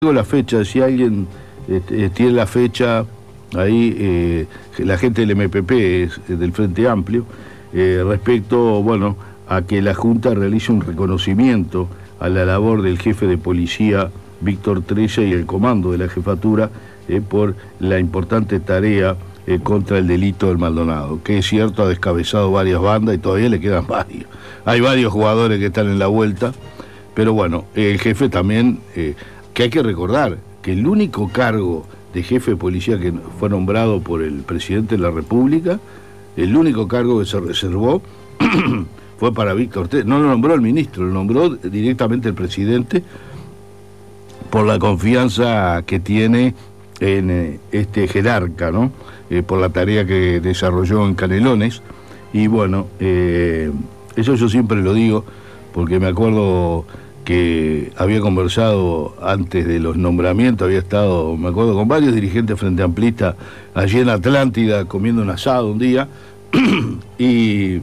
la fecha, si alguien tiene la fecha ahí, la gente del MPP, del Frente Amplio, respecto, bueno, a que la Junta realice un reconocimiento a la labor del jefe de policía Víctor Trella y el comando de la jefatura por la importante tarea contra el delito del Maldonado, que es cierto, ha descabezado varias bandas y todavía le quedan varios. Hay varios jugadores que están en la vuelta, pero bueno, el jefe también... que hay que recordar que el único cargo de jefe de policía que fue nombrado por el presidente de la República, el único cargo que se reservó fue para Víctor Trella. No lo nombró el ministro, lo nombró directamente el presidente por la confianza que tiene en este jerarca, ¿no? Por la tarea que desarrolló en Canelones. Y bueno, eso yo siempre lo digo porque me acuerdo que había conversado antes de los nombramientos, había estado, me acuerdo, con varios dirigentes frente amplistas allí en Atlántida comiendo un asado un día y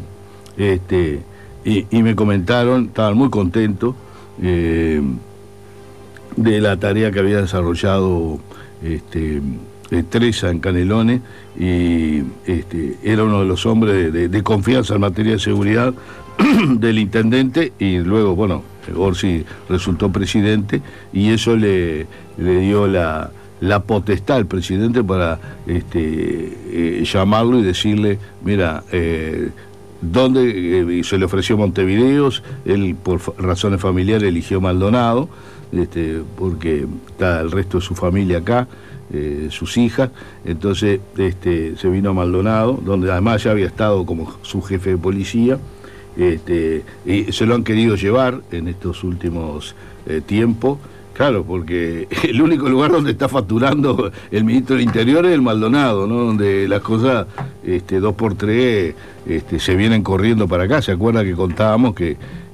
me comentaron, estaban muy contentos de la tarea que había desarrollado Trella en Canelones, y era uno de los hombres de confianza en materia de seguridad del intendente, y luego, bueno, Orsi resultó presidente y eso le dio la potestad al presidente para llamarlo y decirle, mira, ¿dónde? Se le ofreció Montevideo, él por razones familiares eligió Maldonado, porque está el resto de su familia acá, sus hijas, entonces se vino a Maldonado, donde además ya había estado como su jefe de policía. Y se lo han querido llevar en estos últimos tiempos, claro, porque el único lugar donde está facturando el ministro del Interior es el Maldonado, ¿no? Donde las cosas 2x3 se vienen corriendo para acá. ¿Se acuerda que contábamos que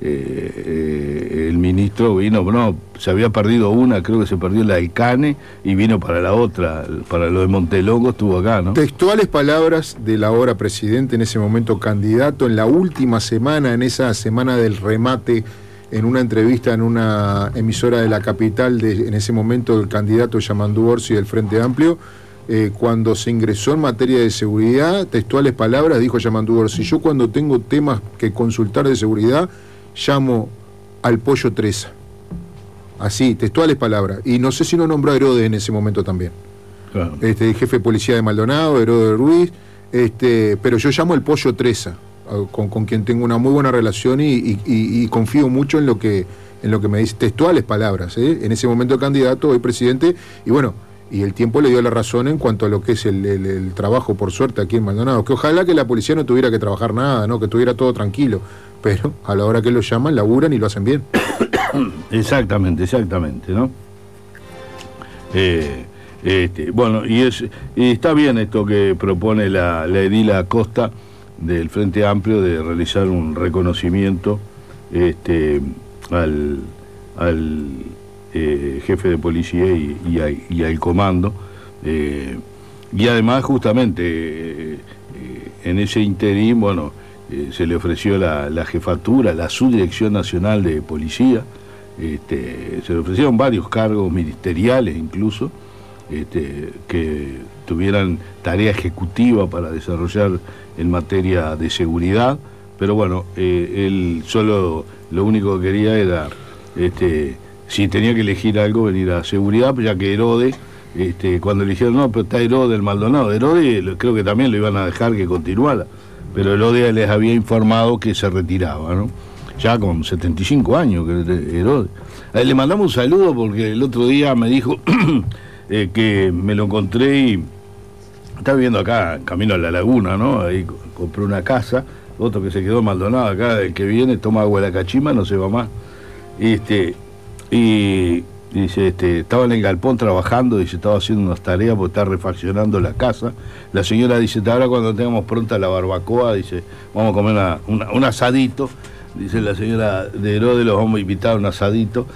el ministro vino, no, se había perdido una, creo que se perdió la del Cane y vino para la otra, para lo de Montelongo estuvo acá, ¿no? Textuales palabras del ahora presidente, en ese momento candidato, en la última semana, en esa semana del remate, en una entrevista en una emisora de la capital, en ese momento el candidato Yamandú Orsi del Frente Amplio, cuando se ingresó en materia de seguridad, textuales palabras, dijo Yamandú Orsi: yo cuando tengo temas que consultar de seguridad, llamo al Pollo Trella. Así, textuales palabras. Y no sé si no nombró a Herodes en ese momento también. Claro. El jefe de policía de Maldonado, Herodes Ruiz, pero yo llamo al Pollo Trella, con quien tengo una muy buena relación y confío mucho en lo que me dice, textuales palabras, en ese momento candidato, hoy presidente, y bueno, y el tiempo le dio la razón en cuanto a lo que es el trabajo, por suerte, aquí en Maldonado, que ojalá que la policía no tuviera que trabajar nada, ¿no? Que estuviera todo tranquilo, pero a la hora que lo llaman, laburan y lo hacen bien. Exactamente, ¿no? Bueno, y está bien esto que propone la edil Acosta del Frente Amplio de realizar un reconocimiento al jefe de policía y al comando, y además justamente en ese interín, bueno, se le ofreció la jefatura, la subdirección nacional de policía, se le ofrecieron varios cargos ministeriales incluso, que tuvieran tarea ejecutiva para desarrollar en materia de seguridad, pero bueno, él solo lo único que quería era, si tenía que elegir algo, venir a seguridad, ya que Herodes, cuando le dijeron, no, pero está Herodes el Maldonado, Herodes creo que también lo iban a dejar que continuara, pero Herodes les había informado que se retiraba, ¿no? Ya con 75 años, que Herodes. Le mandamos un saludo porque el otro día me dijo que me lo encontré y está viviendo acá, camino a la laguna, ¿no? Ahí compró una casa, otro que se quedó en Maldonado acá, el que viene, toma agua de la cachima, no se va más. Y dice, estaba en el galpón trabajando, dice, estaba haciendo unas tareas porque está refaccionando la casa. La señora dice, ahora cuando tengamos pronta la barbacoa, dice, vamos a comer un asadito. Dice la señora de Herodes, los vamos a invitar a un asadito.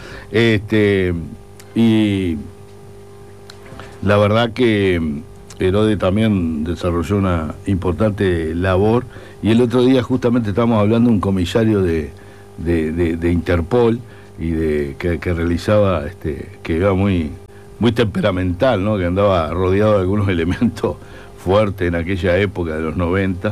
Y la verdad que Herodes también desarrolló una importante labor, y el otro día justamente estábamos hablando de un comisario de Interpol que realizaba, que era muy temperamental, ¿no? Que andaba rodeado de algunos elementos fuertes en aquella época de los 90,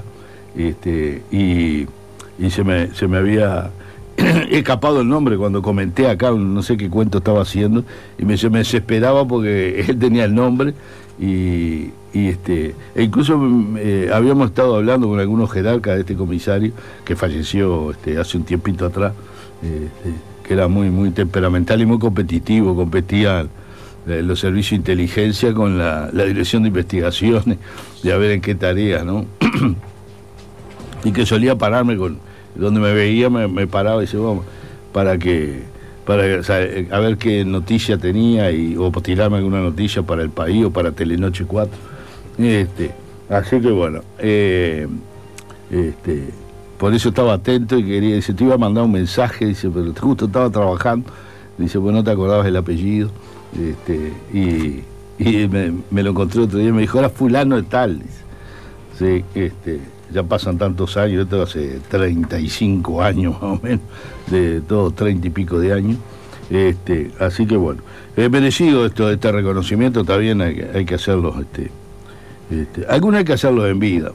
y se me había escapado el nombre cuando comenté acá, no sé qué cuento estaba haciendo, y se me desesperaba porque él tenía el nombre, e incluso habíamos estado hablando con algunos jerarcas de este comisario que falleció hace un tiempito atrás, que era muy temperamental y muy competitivo, competía los servicios de inteligencia con la dirección de investigaciones, de a ver en qué tareas, ¿no? Y que solía pararme donde me veía, me paraba y decía, vamos, o sea, a ver qué noticia tenía, o tirarme alguna noticia para El País o para Telenoche 4. Así que bueno, por eso estaba atento y dice, te iba a mandar un mensaje, dice, pero justo estaba trabajando, dice, pues no te acordabas del apellido, y me lo encontré otro día y me dijo, era fulano de tal, dice. Sí, ya pasan tantos años, esto hace 35 años más o menos, de todos 30 y pico de años, así que bueno, merecido este reconocimiento, también hay que hacerlo, algunos hay que hacerlo en vida,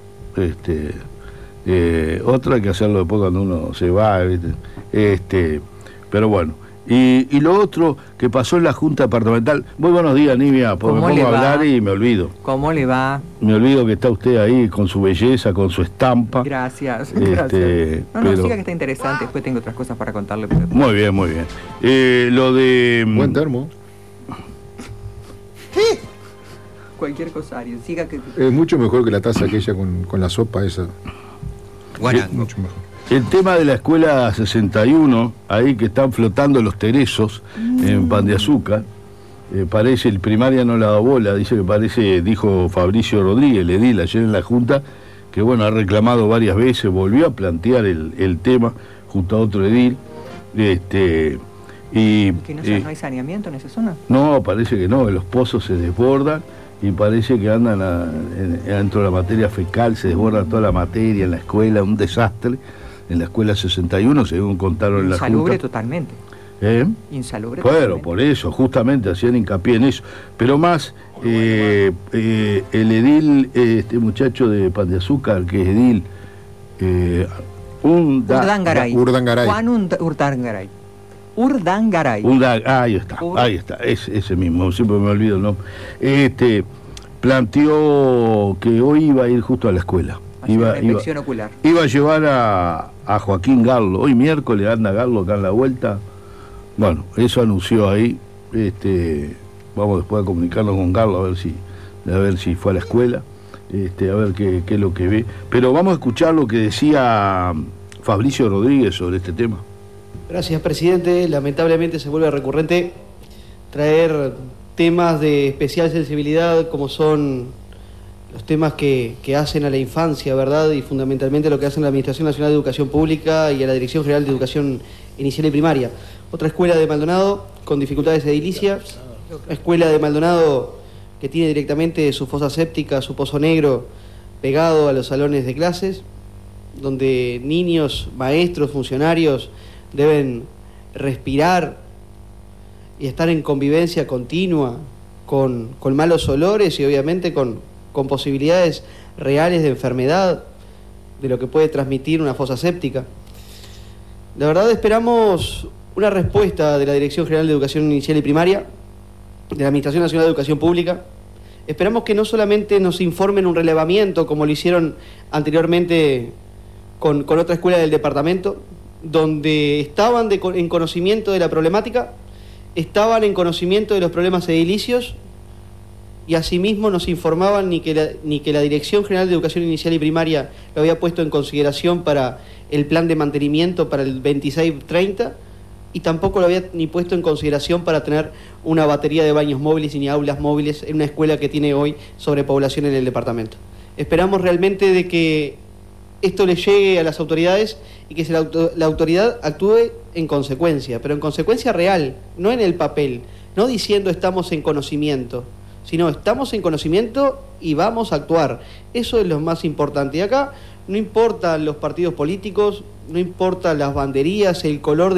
otro hay que hacerlo después cuando uno se va, pero bueno. Y lo otro que pasó en la Junta Departamental. Muy buenos días, Nivia, porque me pongo a hablar y me olvido. ¿Cómo le va? Me olvido que está usted ahí con su belleza, con su estampa. Gracias, gracias. No, siga que está interesante, después tengo otras cosas para contarle. Pero... Muy bien, muy bien. Lo de... Buen termo. Cualquier cosa, Ariel, siga que... Es mucho mejor que la taza aquella con la sopa esa. Bueno, mucho mejor. El tema de la escuela 61, ahí que están flotando los teresos en Pan de Azúcar, parece, el primaria no le ha dado bola, dice que parece, dijo Fabricio Rodríguez, el edil ayer en la Junta, que bueno, ha reclamado varias veces, volvió a plantear el tema junto a otro edil, ¿Que no hay saneamiento en esa zona? No, parece que no, los pozos se desbordan y parece que andan dentro de la materia fecal, se desborda toda la materia en la escuela, un desastre. En la escuela 61, según contaron en la Junta. Insalubre totalmente. Insalubre Bueno, totalmente. por eso, justamente hacían hincapié en eso. Pero más, el edil, este muchacho de Pan de Azúcar, que es edil, Urdangaray. Juan Urdangaray. Ahí está, ese mismo, siempre me olvido el nombre. Planteó que hoy iba a ir justo a la escuela. Iba a llevar a Joaquín Garlo. Hoy miércoles anda Garlo acá en la vuelta. Bueno, eso anunció ahí. Vamos después a comunicarnos con Garlo a ver si fue a la escuela, a ver qué es lo que ve. Pero vamos a escuchar lo que decía Fabricio Rodríguez sobre este tema. Gracias, presidente. Lamentablemente se vuelve recurrente traer temas de especial sensibilidad como son los temas que hacen a la infancia, ¿verdad? Y fundamentalmente lo que hacen la Administración Nacional de Educación Pública y a la Dirección General de Educación Inicial y Primaria. Otra escuela de Maldonado con dificultades edilicias, una escuela de Maldonado que tiene directamente su fosa séptica, su pozo negro pegado a los salones de clases, donde niños, maestros, funcionarios deben respirar y estar en convivencia continua con malos olores y obviamente con posibilidades reales de enfermedad, de lo que puede transmitir una fosa séptica. La verdad esperamos una respuesta de la Dirección General de Educación Inicial y Primaria, de la Administración Nacional de Educación Pública. Esperamos que no solamente nos informen un relevamiento, como lo hicieron anteriormente con otra escuela del departamento, donde estaban en conocimiento de la problemática, estaban en conocimiento de los problemas edilicios, y asimismo nos informaban ni que la Dirección General de Educación Inicial y Primaria lo había puesto en consideración para el plan de mantenimiento para el 26-30, y tampoco lo había ni puesto en consideración para tener una batería de baños móviles y ni aulas móviles en una escuela que tiene hoy sobrepoblación en el departamento. Esperamos realmente de que esto le llegue a las autoridades y que la autoridad actúe en consecuencia, pero en consecuencia real, no en el papel, no diciendo estamos en conocimiento, sino estamos en conocimiento y vamos a actuar. Eso es lo más importante. Y acá no importan los partidos políticos, no importan las banderías, el color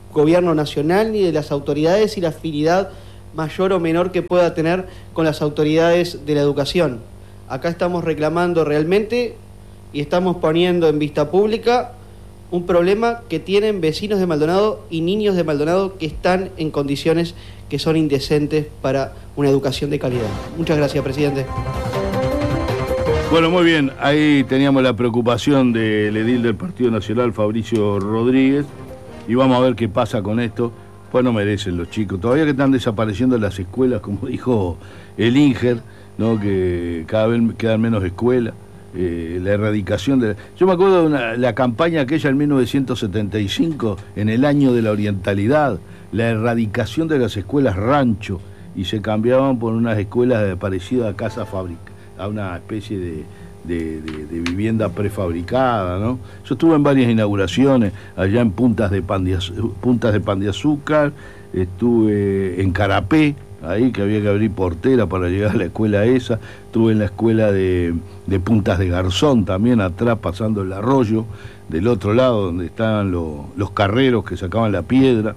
gobierno nacional ni de las autoridades y la afinidad mayor o menor que pueda tener con las autoridades de la educación. Acá estamos reclamando realmente y estamos poniendo en vista pública un problema que tienen vecinos de Maldonado y niños de Maldonado que están en condiciones que son indecentes para una educación de calidad. Muchas gracias, presidente. Bueno, muy bien, ahí teníamos la preocupación del edil del Partido Nacional, Fabricio Rodríguez, y vamos a ver qué pasa con esto. Pues no merecen los chicos, todavía que están desapareciendo las escuelas, como dijo el INGER, ¿no? Que cada vez quedan menos escuelas. La erradicación de... Yo me acuerdo de la campaña aquella en 1975, en el año de la orientalidad, la erradicación de las escuelas rancho, y se cambiaban por unas escuelas parecidas a casa fábrica, a una especie de vivienda prefabricada, ¿no? Yo estuve en varias inauguraciones, allá en Puntas de Pan de Azúcar, estuve en Carapé, ahí que había que abrir portera para llegar a la escuela esa, estuve en la escuela de Puntas de Garzón también, atrás pasando el arroyo, del otro lado donde estaban los carreros que sacaban la piedra,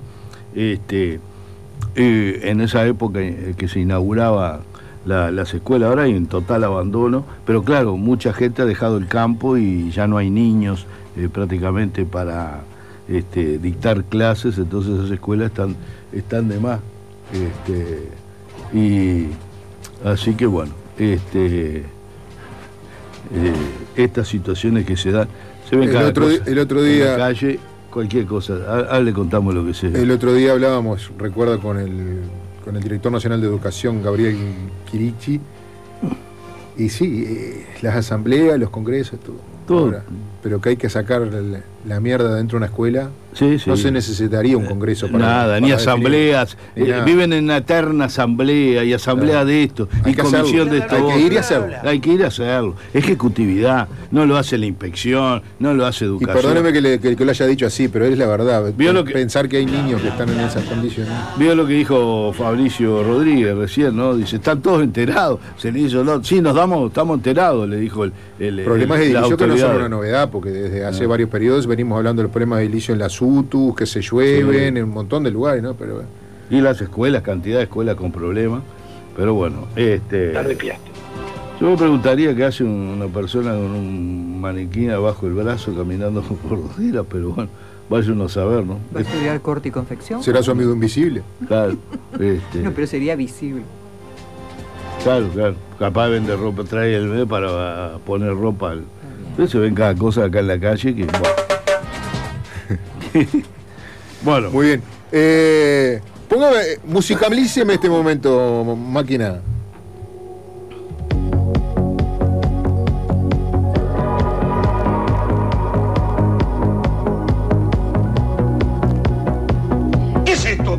en esa época que se inauguraba las escuelas. Ahora hay un total abandono, pero claro, mucha gente ha dejado el campo y ya no hay niños prácticamente para dictar clases, entonces esas escuelas están de más. Y así que bueno, estas situaciones que se dan, se ven cada cosa el otro día en la calle, cualquier cosa. Ahora le contamos lo que sea. El otro día hablábamos, recuerda, con el director nacional de educación, Gabriel Quirichi, y sí, las asambleas, los congresos, todo. Ahora, pero que hay que sacar la mierda dentro de una escuela, sí. No se necesitaría un congreso para nada, ni asambleas, viven en una eterna asamblea y asamblea de esto, y comisión de esto. Hay que ir y hacerlo. Hay que ir a hacerlo. Ejecutividad, no lo hace la inspección, no lo hace educación. Y perdóneme que lo haya dicho así, pero es la verdad. Pensar que hay niños que están en esas condiciones. Vio lo que dijo Fabricio Rodríguez recién, ¿no? Dice, están todos enterados. Se le hizo, no, sí, estamos enterados, le dijo el problemas de edilicio, que no son una novedad, porque desde hace varios periodos venimos hablando de los problemas de edilicio en las UTUs, que se llueven, en un montón de lugares, ¿no? Pero y las escuelas, cantidad de escuelas con problemas, pero bueno, yo me preguntaría qué hace una persona con un maniquí abajo el brazo caminando por los días, pero bueno, vaya uno a saber, ¿no? ¿Va a estudiar corte y confección? ¿Será su amigo invisible? Claro. No, pero sería visible. Claro, capaz de vender ropa, trae el bebé para poner ropa. Entonces se ven cada cosa acá en la calle que... Bueno. Muy bien. Póngame, musicaliceme este momento, máquina. ¿Qué es esto?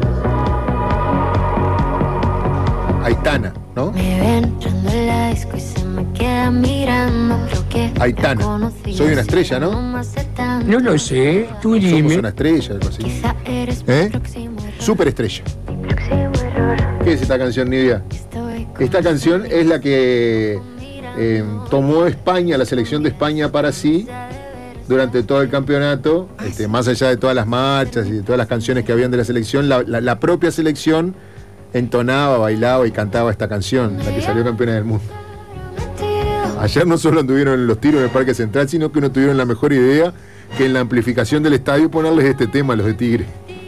Aitana, ¿no? Me ven entrando en la disco y se me queda mirando. Aitana, soy una estrella, ¿no? No lo sé, tú dime. Somos una estrella, algo así. Superestrella. ¿Qué es esta canción, Nidia? Esta canción es la que tomó España, la selección de España para sí, durante todo el campeonato, más allá de todas las marchas y de todas las canciones que habían de la selección, la propia selección entonaba, bailaba y cantaba esta canción, la que salió campeona del mundo. Ayer no solo anduvieron en los tiros en el Parque Central, sino que no tuvieron la mejor idea que en la amplificación del estadio ponerles este tema a los de Tigre.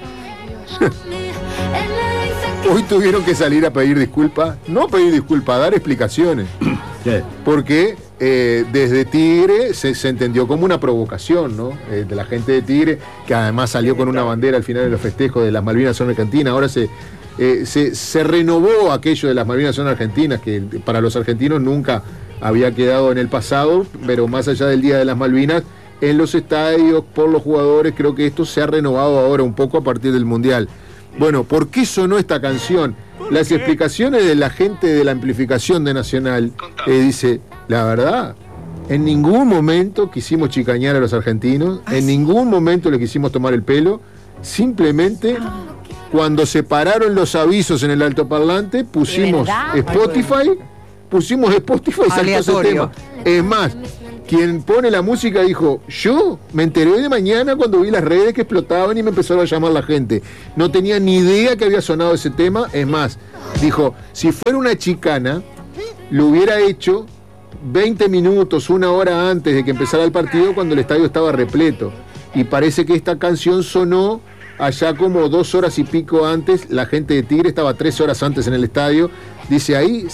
Hoy tuvieron que salir a pedir disculpas, no pedir disculpas, a dar explicaciones. Porque desde Tigre se entendió como una provocación, ¿no? De la gente de Tigre, que además salió con una bandera al final de los festejos de las Malvinas son argentinas. Ahora se renovó aquello de las Malvinas son argentinas, que para los argentinos nunca había quedado en el pasado, pero más allá del Día de las Malvinas, en los estadios, por los jugadores, creo que esto se ha renovado ahora un poco a partir del Mundial. Bueno, ¿por qué sonó esta canción? Las explicaciones de la gente de la amplificación de Nacional dice, la verdad, en ningún momento quisimos chicañar a los argentinos, en ningún momento le quisimos tomar el pelo, simplemente cuando se pararon los avisos en el altoparlante pusimos Spotify y saltó ese tema. Es más, quien pone la música dijo, yo me enteré de mañana cuando vi las redes que explotaban y me empezaron a llamar la gente. No tenía ni idea que había sonado ese tema. Es más, dijo, si fuera una chicana, lo hubiera hecho 20 minutos, 1 hora antes de que empezara el partido, cuando el estadio estaba repleto. Y parece que esta canción sonó allá como 2 horas y pico antes. La gente de Tigre estaba 3 horas antes en el estadio. Dice ahí,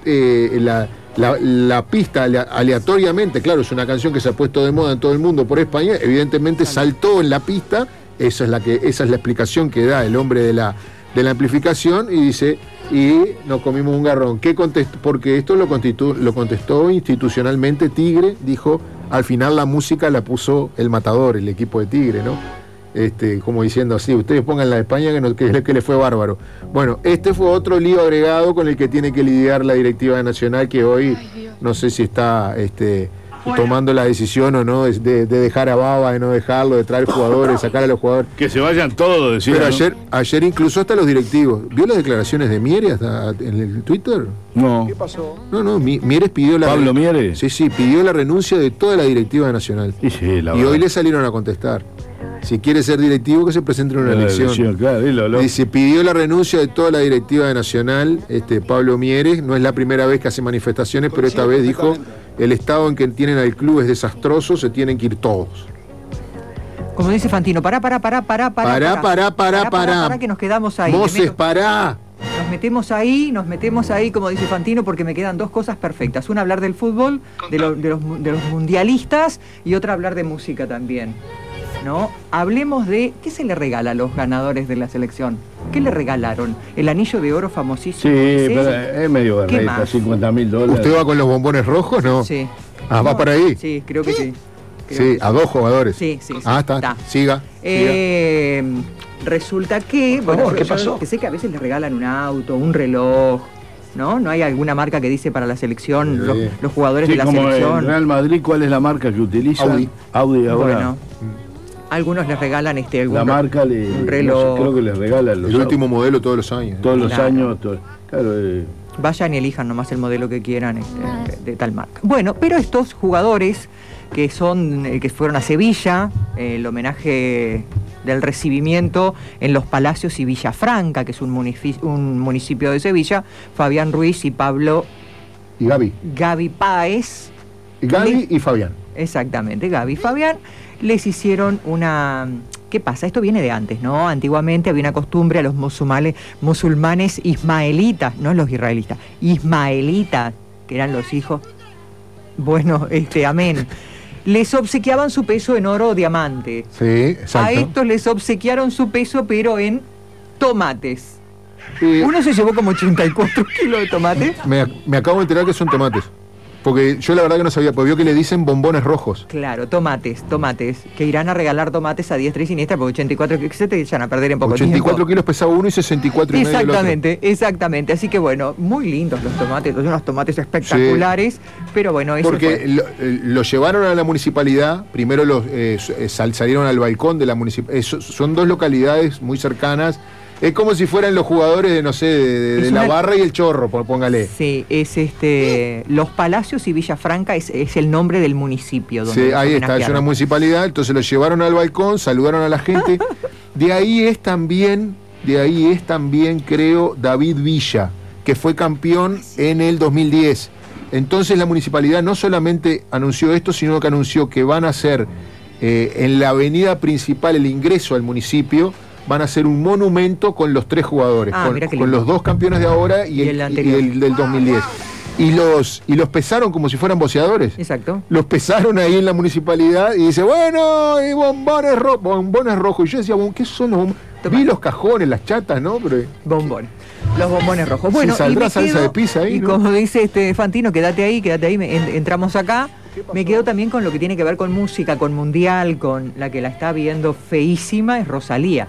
la pista aleatoriamente, claro, es una canción que se ha puesto de moda en todo el mundo por España, evidentemente saltó en la pista. Esa es la explicación que da el hombre de la amplificación, y dice, y nos comimos un garrón. ¿Qué contestó? Porque esto lo contestó institucionalmente Tigre, dijo, al final la música la puso el Matador, el equipo de Tigre, ¿no? Como diciendo así, ustedes pongan la de España que le fue bárbaro. Bueno, este fue otro lío agregado con el que tiene que lidiar la directiva nacional, que hoy no sé si está tomando la decisión o no de dejar a Baba, de no dejarlo, de traer jugadores, sacar a los jugadores. Que se vayan todos, decía. Pero ayer incluso hasta los directivos. ¿Vio las declaraciones de Mieres en el Twitter? No. ¿Qué pasó? No, Mieres pidió la... ¿Pablo Mieres? Sí, pidió la renuncia de toda la directiva nacional. Y hoy le salieron a contestar. Si quiere ser directivo, que se presente en una elección. Claro, Dice, pidió la renuncia de toda la directiva de Nacional, Pablo Mieres. No es la primera vez que hace manifestaciones, pero esta vez dijo, el estado en que tienen al club es desastroso, se tienen que ir todos. Como dice Fantino, pará, que nos quedamos ahí. Moses, pará. Nos metemos ahí, como dice Fantino, porque me quedan 2 cosas perfectas. Una, hablar del fútbol, de los mundialistas, y otra, hablar de música también, ¿no? Hablemos de qué se le regala a los ganadores de la selección. ¿Qué le regalaron? El anillo de oro famosísimo. Sí, pero es medio berreta, $50.000. ¿Usted va con los bombones rojos, no? Sí. ¿Va para ahí? Sí, creo que sí. Sí, a 2 jugadores. Sí. Está. Siga. Resulta que, ¿qué pasó? Que sé que a veces les regalan un auto, un reloj, ¿no? ¿No hay alguna marca que dice para la selección, los jugadores de la como selección? El Real Madrid, ¿cuál es la marca que utiliza? Audi ahora. Bueno, algunos les regalan la marca un reloj. Creo que les regalan el último modelo todos los años. Todos los años. Claro. Vayan y elijan nomás el modelo que quieran de tal marca. Bueno, pero estos jugadores que fueron a Sevilla, el homenaje del recibimiento en Los Palacios y Villafranca, que es un municipio de Sevilla, Fabián Ruiz y Pablo... Y Gaby Páez. Gaby y Fabián. Exactamente, Gaby y Fabián les hicieron una... ¿Qué pasa? Esto viene de antes, ¿no? Antiguamente había una costumbre a los musulmanes ismaelitas, no los israelitas, ismaelitas, que eran los hijos... Bueno, amén. Les obsequiaban su peso en oro o diamante. Sí, exacto. A estos les obsequiaron su peso, pero en tomates. Uno se llevó como 84 kilos de tomate. Me acabo de enterar que son tomates. Porque yo la verdad que no sabía, porque vio que le dicen bombones rojos. Claro, tomates, que irán a regalar tomates a diestra y siniestra, porque 84 que se te echan a perder en poco 84 tiempo. kilos pesaba uno y 64 y medio el otro. Exactamente. Así que bueno, muy lindos los tomates, unos tomates espectaculares, sí. Pero bueno, eso porque los llevaron a la municipalidad, primero salieron al balcón de la municipalidad. Son 2 localidades muy cercanas. Es como si fueran los jugadores de, no sé, de la Barra y el Chorro, póngale. Sí, es Los Palacios y Villafranca es el nombre del municipio. Donde sí, ahí está, es una municipalidad, entonces los llevaron al balcón, saludaron a la gente. De ahí es también, creo, David Villa, que fue campeón en el 2010. Entonces la municipalidad no solamente anunció esto, sino que anunció que van a hacer en la avenida principal el ingreso al municipio. Van a hacer un monumento con los 3 jugadores, con los 2 campeones de ahora y el del 2010. Y los pesaron como si fueran boxeadores. Exacto. Los pesaron ahí en la municipalidad y dice, bueno, y bombones rojos. Y yo decía, ¿qué son los bombones? Vi los cajones, las chatas, ¿no? Pero... Los bombones rojos. Bueno, sí, saldrá salsa de pizza ahí, y ¿no? como dice Fantino, quédate ahí, entramos acá. Me quedo también con lo que tiene que ver con música, con mundial, con la que la está viendo feísima, es Rosalía.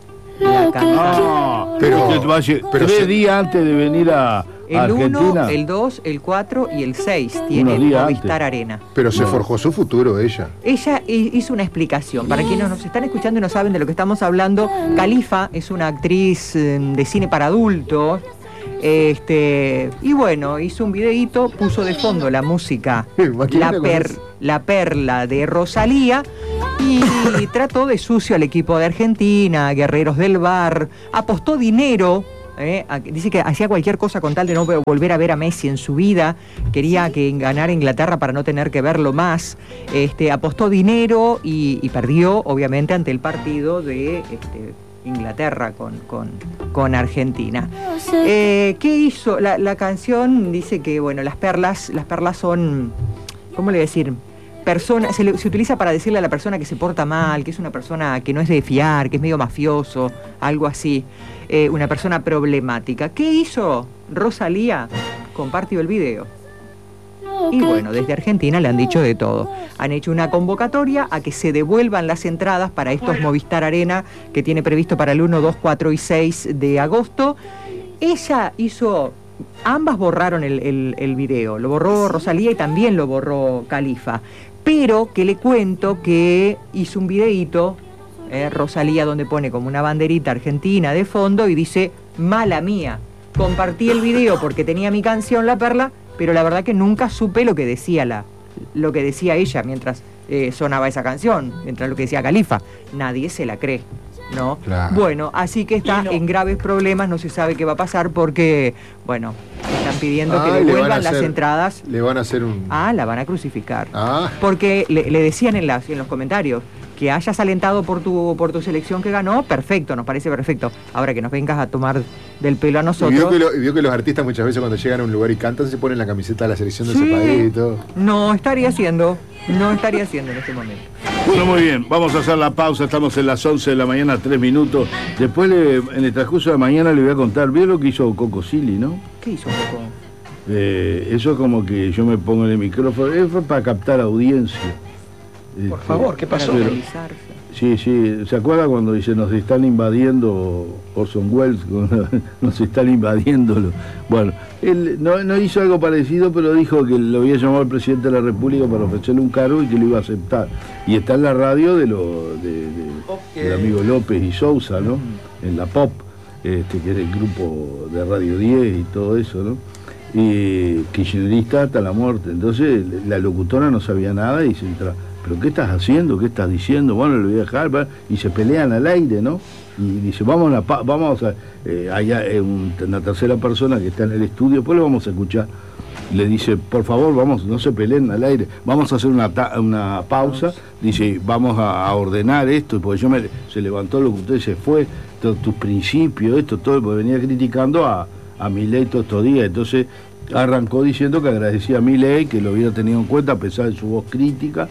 Pero 3 días antes de venir a Argentina. El 1, el 2, el 4 y el 6 tiene Movistar Arena. Pero se forjó su futuro ella. Ella hizo una explicación. Para quienes nos están escuchando y no saben de lo que estamos hablando, Califa es una actriz de cine para adultos. Y bueno, hizo un videíto, puso de fondo la música, la perla de Rosalía, y trató de sucio al equipo de Argentina, guerreros del VAR, apostó dinero. Dice que hacía cualquier cosa con tal de no volver a ver a Messi en su vida, quería que ganara Inglaterra para no tener que verlo más, apostó dinero y perdió obviamente ante el partido de Inglaterra con Argentina. ¿Qué hizo? La canción dice que bueno, las perlas son, ¿cómo le voy a decir? Se utiliza para decirle a la persona que se porta mal, que es una persona que no es de fiar, que es medio mafioso, algo así, una persona problemática. ¿Qué hizo Rosalía? Compartió el video. Y bueno, desde Argentina le han dicho de todo. Han hecho una convocatoria a que se devuelvan las entradas para estos Movistar Arena que tiene previsto para el 1, 2, 4 y 6 de agosto. Ella hizo... Ambas borraron el video, lo borró Rosalía y también lo borró Califa, pero que le cuento que hizo un videíto, Rosalía, donde pone como una banderita argentina de fondo y dice, mala mía, compartí el video porque tenía mi canción La Perla, pero la verdad que nunca supe lo que decía ella mientras sonaba esa canción, mientras lo que decía Califa, nadie se la cree. ¿No? Claro. Bueno, así que está en graves problemas, no se sabe qué va a pasar porque, bueno, están pidiendo que devuelvan las entradas. Le van a hacer la van a crucificar. Porque le decían en los comentarios que hayas alentado por tu selección que ganó, perfecto, nos parece perfecto. Ahora que nos vengas a tomar del pelo a nosotros. Y vio que los artistas muchas veces cuando llegan a un lugar y cantan se ponen la camiseta de la selección de ese país y todo. No estaría haciendo en este momento. Bueno, muy bien, vamos a hacer la pausa, estamos en las 11 de la mañana, 3 minutos. Después, en el transcurso de mañana, le voy a contar, ¿vio lo que hizo Coco Silly, no? ¿Qué hizo Coco? Eso es como que yo me pongo en el micrófono, fue para captar audiencia. Por favor, ¿qué pasó? Sí, ¿se acuerda cuando dice nos están invadiendo Orson Welles? Nos están invadiendo. Bueno, él no hizo algo parecido, pero dijo que lo había llamado el presidente de la República para ofrecerle un cargo y que lo iba a aceptar. Y está en la radio del amigo López y Sousa, ¿no? En la Pop, que es el grupo de Radio 10 y todo eso, ¿no? Y kirchnerista hasta la muerte. Entonces la locutora no sabía nada y se entra. ¿Pero qué estás haciendo? ¿Qué estás diciendo? Bueno, le voy a dejar, y se pelean al aire, ¿no? Y dice, vamos a hay una tercera persona que está en el estudio, pues lo vamos a escuchar. Le dice, por favor, no se peleen al aire, vamos a hacer una pausa, dice, vamos a ordenar esto, porque se levantó el locutor y se fue, tus principios, todo, porque venía criticando a Milei todos estos días, entonces arrancó diciendo que agradecía a Milei, que lo hubiera tenido en cuenta a pesar de su voz crítica.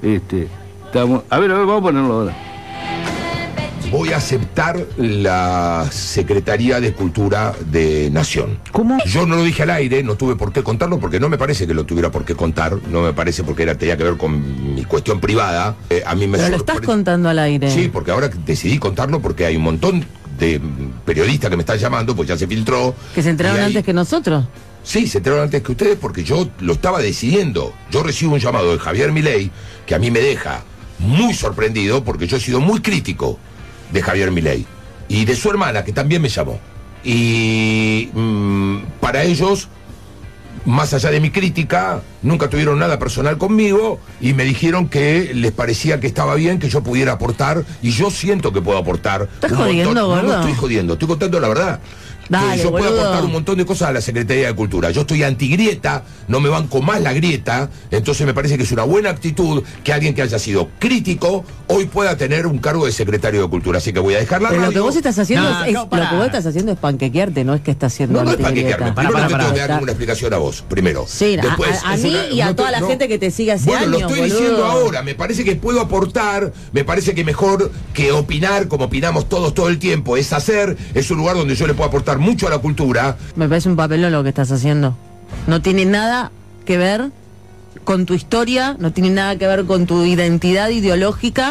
A ver, vamos a ponerlo ahora. Voy a aceptar la Secretaría de Cultura de Nación. ¿Cómo? Yo no lo dije al aire, no tuve por qué contarlo, porque no me parece que lo tuviera por qué contar, no me parece porque tenía que ver con mi cuestión privada. A mí me Pero lo estás contando al aire. Sí, porque ahora decidí contarlo porque hay un montón de periodistas que me están llamando, pues ya se filtró. ¿Que se enteraron antes que nosotros? Sí, se enteraron antes que ustedes porque yo lo estaba decidiendo. Yo recibo un llamado de Javier Milei que a mí me deja muy sorprendido porque yo he sido muy crítico de Javier Milei y de su hermana que también me llamó. Y para ellos, más allá de mi crítica, nunca tuvieron nada personal conmigo y me dijeron que les parecía que estaba bien que yo pudiera aportar y yo siento que puedo aportar. ¿Estás jodiendo, gordo? No estoy jodiendo, estoy contando la verdad. Dale, yo puedo boludo. aportar un montón de cosas a la Secretaría de Cultura. Yo estoy antigrieta, no me banco más la grieta, entonces me parece que es una buena actitud que alguien que haya sido crítico hoy pueda tener un cargo de secretario de Cultura. Así que voy a dejar la Pero radio. lo que vos estás haciendo No, es no, pará. lo que vos estás haciendo es panquequearte, no es que estás haciendo No es antigrieta. panquequearme. Primero te tengo que dar Está- una explicación a vos, primero. Sí, Después, a es mí una- y a no toda te- la no. gente que te sigue hace Bueno, años, lo estoy boludo. diciendo ahora, me parece que puedo aportar, me parece que mejor que opinar, como opinamos todos todo el tiempo, es hacer, es un lugar donde yo le puedo aportar mucho a la cultura. Me parece un papelón lo que estás haciendo. No tiene nada que ver con tu historia, no tiene nada que ver con tu identidad ideológica,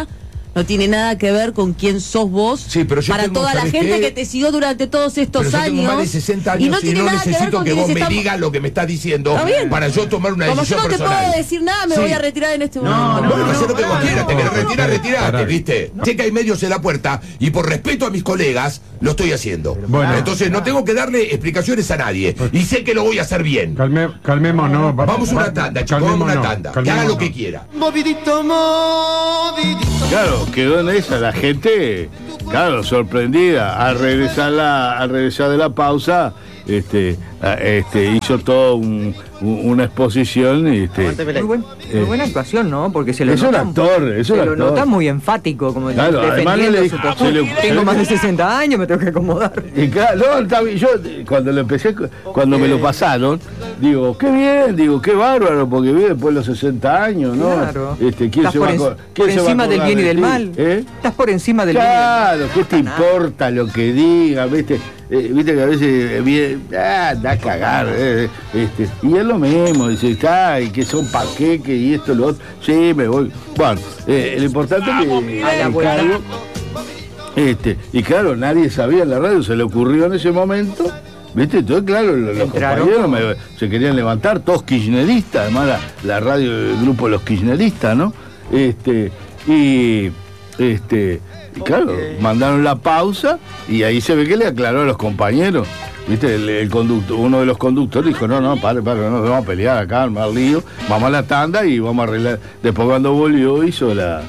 No tiene nada que ver con quién sos vos. Sí, pero yo para tengo, toda la ¿sabes gente qué? que te siguió durante todos estos Pero yo años. tengo más de 60 años y no tiene nada que ver necesito con que quienes vos me estamos- digas lo que me estás diciendo Está bien. para yo tomar una Como yo decisión no te personal. puedo decir nada, me Sí. voy a retirar en este momento. Bueno, hacer lo que vos quieras, te querés retirar, retirate, Pará. ¿viste? Sé que hay medios en la puerta y por respeto a mis colegas lo estoy haciendo. Bueno. Entonces no tengo que darle explicaciones a nadie y sé que lo voy a hacer bien. Calmémonos. Vamos a una tanda, chicos, vamos a una tanda. Que haga lo que quiera. Movidito, movidito. Claro, quedó en esa la gente, claro, sorprendida. Al regresar de la pausa, hizo toda una exposición. Muy buena actuación, ¿no? Porque se lo Es un nota, actor, es un se lo actor. nota muy enfático, como Claro, además defendiendo no le su dijo- postura. se le- Tengo más de 60 años, me tengo que acomodar. Y claro, no, está bien, yo cuando lo empecé, cuando me lo pasaron, digo, qué bien, digo, qué bárbaro, porque vive después de los 60 años, ¿no? Claro. ¿Quién Estás se va a por, acor- por quién se va a encima del acordar bien y de del ti? mal. ¿Eh? Estás por encima del bien y del mal. Claro, ¿qué te importa lo que diga? ¿Viste? Viste que a veces da a cagar. Y es lo mismo, dice, y que son paqueques y esto, lo otro. Sí, me voy. Bueno, lo importante es que A la el vuelta. cargo, y claro, nadie sabía en la radio, se le ocurrió en ese momento. ¿Viste? Entonces, claro, los Entraron compañeros se querían levantar, todos kirchneristas, además la radio del grupo de los kirchneristas, ¿no? Y claro, mandaron la pausa y ahí se ve que le aclaró a los compañeros. ¿Viste? Uno de los conductores dijo, no, pare, no vamos a pelear acá, armar lío, vamos a la tanda y vamos a arreglar. Después cuando volvió hizo la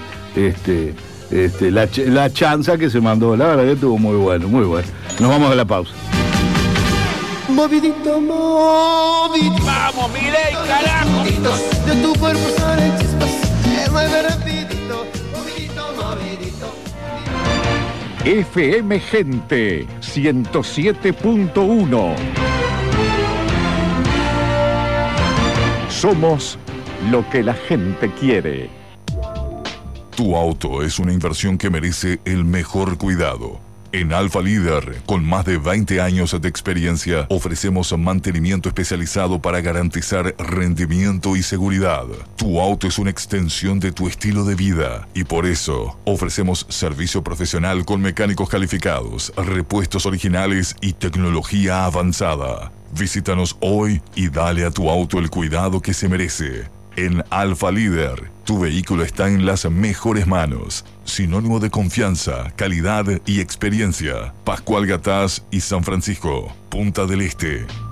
chanza que se mandó, la verdad que estuvo muy bueno, muy bueno. Nos vamos a la pausa. Movidito, movidito. Vamos, Milei, carajo. De tu cuerpo salen chispas. Mueve rapidito. Movidito, movidito. FM Gente 107.1. Somos lo que la gente quiere. Tu auto es una inversión que merece el mejor cuidado. En Alfa Líder, con más de 20 años de experiencia, ofrecemos mantenimiento especializado para garantizar rendimiento y seguridad. Tu auto es una extensión de tu estilo de vida y por eso ofrecemos servicio profesional con mecánicos calificados, repuestos originales y tecnología avanzada. Visítanos hoy y dale a tu auto el cuidado que se merece. En Alfa Líder, tu vehículo está en las mejores manos. Sinónimo de confianza, calidad y experiencia. Pascual Gatás y San Francisco, Punta del Este.